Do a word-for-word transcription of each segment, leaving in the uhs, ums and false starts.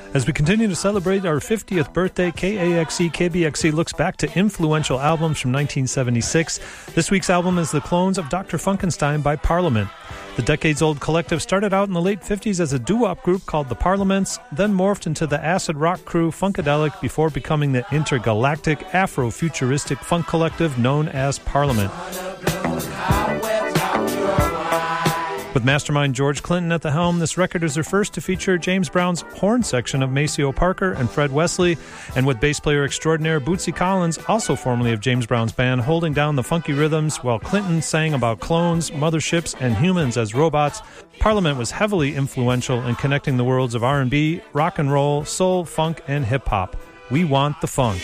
As we continue to celebrate our fiftieth birthday, K A X E K B X C looks back to influential albums from nineteen seventy-six. This week's album is The Clones of Doctor Funkenstein by Parliament. The decades-old collective started out in the late fifties as a doo-wop group called The Parliaments, then morphed into the acid rock crew Funkadelic before becoming the intergalactic Afro-futuristic funk collective known as Parliament. With mastermind George Clinton at the helm, this record is their first to feature James Brown's horn section of Maceo Parker and Fred Wesley, and with bass player extraordinaire Bootsy Collins, also formerly of James Brown's band, holding down the funky rhythms while Clinton sang about clones, motherships, and humans as robots. Parliament was heavily influential in connecting the worlds of R and B, rock and roll, soul, funk, and hip-hop. We want the funk.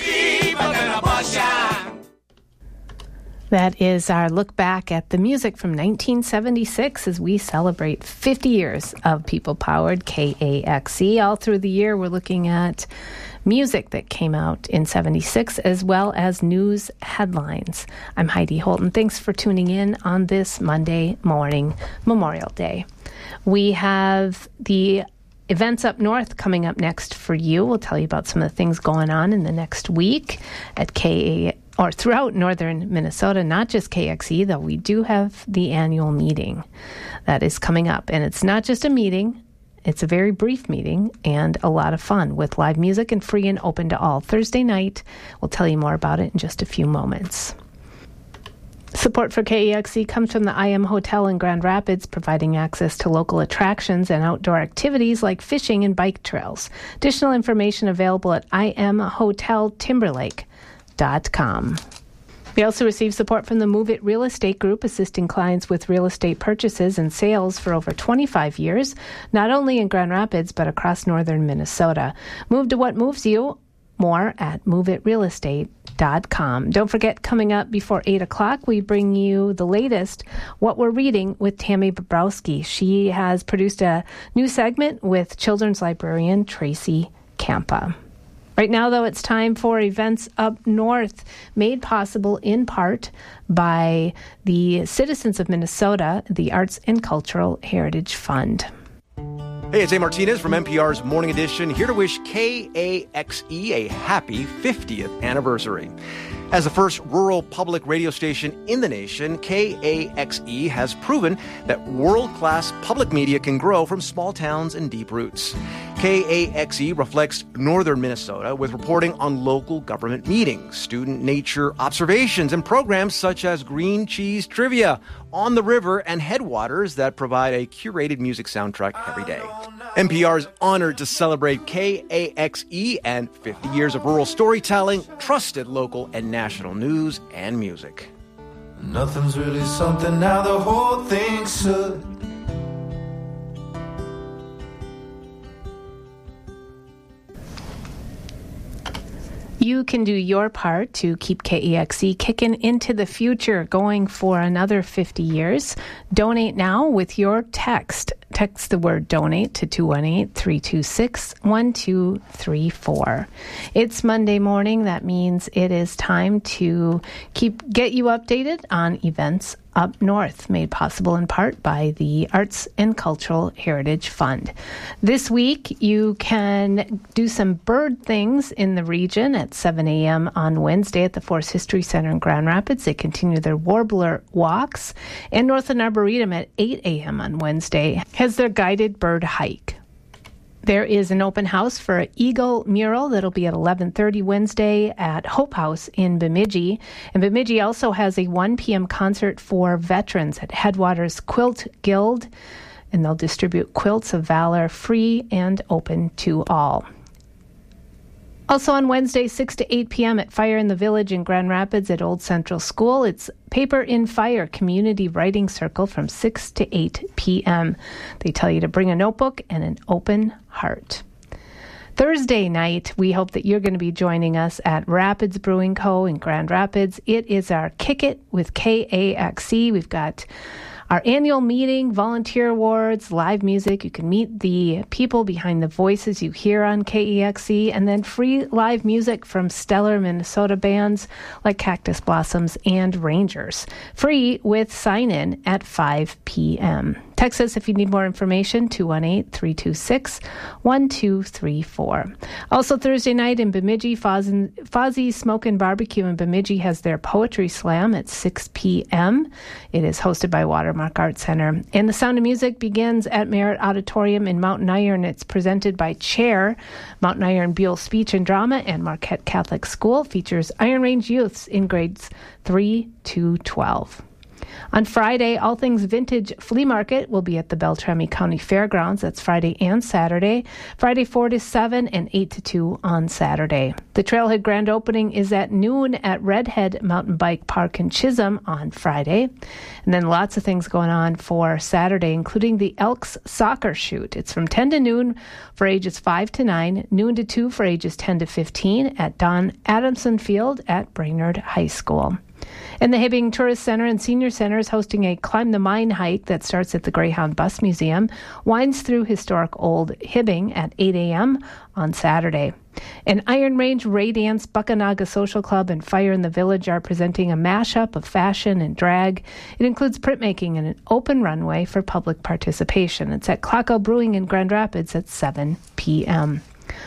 That is our look back at the music from nineteen seventy-six as we celebrate fifty years of people-powered K A X E. All through the year, we're looking at music that came out in seventy-six as well as news headlines. I'm Heidi Holton. Thanks for tuning in on this Monday morning, Memorial Day. We have the events up north coming up next for you. We'll tell you about some of the things going on in the next week at K A or throughout northern Minnesota, not just K X E, though we do have the annual meeting that is coming up. And it's not just a meeting, it's a very brief meeting and a lot of fun with live music and free and open to all. Thursday night, we'll tell you more about it in just a few moments. Support for K A X E comes from the I M Hotel in Grand Rapids, providing access to local attractions and outdoor activities like fishing and bike trails. Additional information available at I M Hotel Timberlake dot com. We also receive support from the Move It Real Estate Group, assisting clients with real estate purchases and sales for over twenty-five years, not only in Grand Rapids, but across northern Minnesota. Move to what moves you. More at move it real estate dot com. Don't forget, coming up before eight o'clock, we bring you the latest, What We're Reading with Tammy Bobrowski. She has produced a new segment with children's librarian Tracy Campa. Right now, though, it's time for events up north, made possible in part by the citizens of Minnesota, the Arts and Cultural Heritage Fund. Hey, it's A. Martinez from N P R's Morning Edition, here to wish K A X E a happy fiftieth anniversary. As the first rural public radio station in the nation, K A X E has proven that world-class public media can grow from small towns and deep roots. K A X E reflects northern Minnesota with reporting on local government meetings, student nature observations, and programs such as Green Cheese Trivia, On the River, and Headwaters that provide a curated music soundtrack every day. N P R is honored to celebrate K A X E and fifty years of rural storytelling, trusted local and national news and music. Nothing's really something now, the whole thing should. You can do your part to keep K A X E kicking into the future, going for another fifty years. Donate now with your text. Text the word donate to two one eight, three two six, one two three four. It's Monday morning. That means it is time to keep get you updated on events up north, made possible in part by the Arts and Cultural Heritage Fund. This week, you can do some bird things in the region at seven a.m. on Wednesday at the Forest History Center in Grand Rapids. They continue their warbler walks. And Northland Arboretum at eight a.m. on Wednesday has their guided bird hike. There is an open house for an eagle mural that'll be at eleven thirty Wednesday at Hope House in Bemidji. And Bemidji also has a one p.m. concert for veterans at Headwaters Quilt Guild. And they'll distribute quilts of valor, free and open to all. Also on Wednesday, six to eight p.m. at Fire in the Village in Grand Rapids at Old Central School, it's Paper in Fire Community Writing Circle from six to eight p.m. They tell you to bring a notebook and an open heart. Thursday night, we hope that you're going to be joining us at Rapids Brewing Co. in Grand Rapids. It is our Kick It with K A X E. We've got our annual meeting, volunteer awards, live music. You can meet the people behind the voices you hear on K E X E, and then free live music from stellar Minnesota bands like Cactus Blossoms and Rangers. Free with sign-in at five p.m. Text us if you need more information, two one eight, three two six, one two three four. Also Thursday night in Bemidji, Foz- Fozzie Smoke and Barbecue in Bemidji has their Poetry Slam at six p.m. It is hosted by Watermark Art Center. And the Sound of Music begins at Merritt Auditorium in Mountain Iron. It's presented by Chair, Mountain Iron Buell Speech and Drama, and Marquette Catholic School. Features Iron Range youths in grades three to twelve. On Friday, All Things Vintage Flea Market will be at the Beltrami County Fairgrounds. That's Friday and Saturday. Friday four to seven and eight to two on Saturday. The Trailhead Grand Opening is at noon at Redhead Mountain Bike Park in Chisholm on Friday. And then lots of things going on for Saturday, including the Elks Soccer Shoot. It's from ten to noon for ages five to nine, noon to two for ages ten to fifteen at Don Adamson Field at Brainerd High School. And the Hibbing Tourist Center and Senior Center is hosting a Climb the Mine hike that starts at the Greyhound Bus Museum, winds through historic Old Hibbing at eight a.m. on Saturday. And Iron Range, Ray Dance, Buckanaga Social Club, and Fire in the Village are presenting a mashup of fashion and drag. It includes printmaking and an open runway for public participation. It's at Clocko Brewing in Grand Rapids at seven p.m.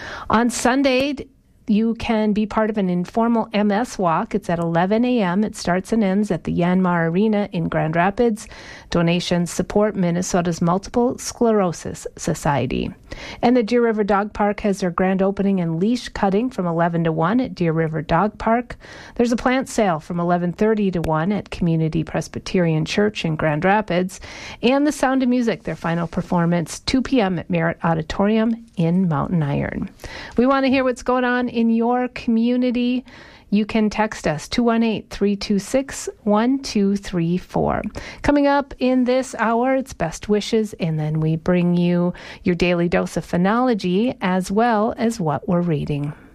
On Sunday, you can be part of an informal M S walk. It's at eleven a.m. It starts and ends at the Yanmar Arena in Grand Rapids. Donations support Minnesota's Multiple Sclerosis Society. And the Deer River Dog Park has their grand opening and leash cutting from eleven to one at Deer River Dog Park. There's a plant sale from eleven thirty to one at Community Presbyterian Church in Grand Rapids. And the Sound of Music, their final performance, two p.m. at Merritt Auditorium in Mountain Iron. We want to hear what's going on in your community. You can text us, two one eight, three two six, one two three four. Coming up in this hour, it's Best Wishes, and then we bring you your daily dose of phonology as well as what we're reading.